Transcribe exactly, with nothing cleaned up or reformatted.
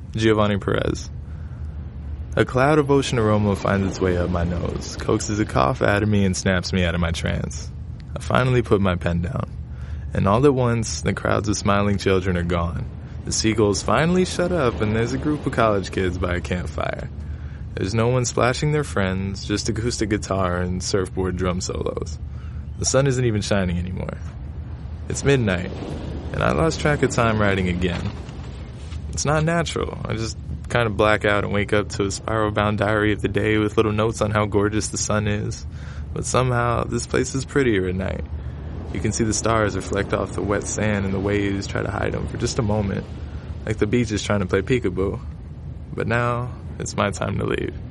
Giovanni Perez. A cloud of ocean aroma finds its way up my nose, coaxes a cough out of me, and snaps me out of my trance. I finally put my pen down, and all at once, the crowds of smiling children are gone. The seagulls finally shut up, and there's a group of college kids by a campfire. There's no one splashing their friends, just acoustic guitar and surfboard drum solos. The sun isn't even shining anymore. It's midnight, and I lost track of time writing again. It's not natural. I just kind of black out and wake up to a spiral-bound diary of the day with little notes on how gorgeous the sun is. But somehow, this place is prettier at night. You can see the stars reflect off the wet sand and the waves try to hide them for just a moment, like the beach is trying to play peekaboo. But now, it's my time to leave.